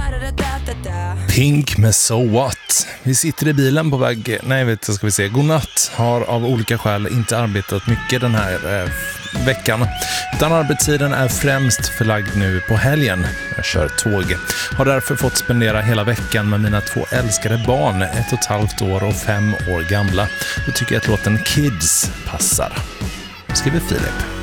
Pink med So What. Vi sitter i bilen på väg, godnatt. Har av olika skäl inte arbetat mycket den här veckan. Utan arbetstiden är främst förlagd nu på helgen. Jag kör tåg. Har därför fått spendera hela veckan med mina 2 älskade barn, 1,5 år och 5 år gamla. Då tycker jag att låten Kids passar. Skriver Filip.